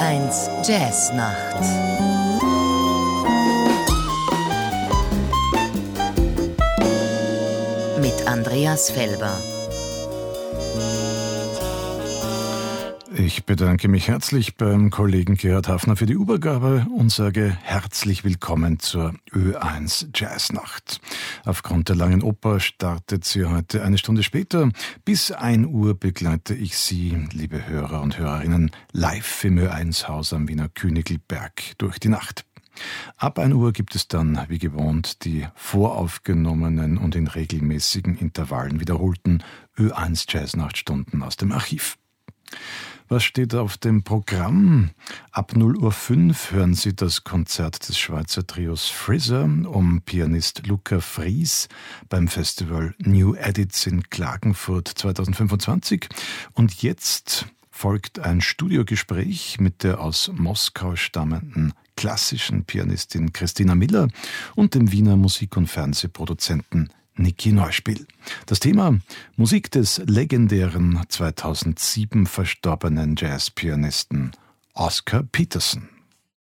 Ö1 Jazznacht. Mit Andreas Felber. Ich bedanke mich herzlich beim Kollegen Gerhard Hafner für die Übergabe und sage herzlich willkommen zur Ö1 Jazznacht. Aufgrund der langen Oper startet sie heute eine Stunde später. Bis 1 Uhr begleite ich Sie, liebe Hörer und Hörerinnen, live im Ö1 Haus am Wiener Königlberg durch die Nacht. Ab 1 Uhr gibt es dann, wie gewohnt, die voraufgenommenen und in regelmäßigen Intervallen wiederholten Ö1 Jazznachtstunden aus dem Archiv. Was steht auf dem Programm? Ab 0:05 Uhr hören Sie das Konzert des Schweizer Trios Frizzer um Pianist Luca Fries beim Festival New Edits in Klagenfurt 2025. Und jetzt folgt ein Studiogespräch mit der aus Moskau stammenden klassischen Pianistin Christina Miller und dem Wiener Musik- und Fernsehproduzenten Niki Neuspiel. Das Thema: Musik des legendären 2007 verstorbenen Jazzpianisten Oscar Peterson.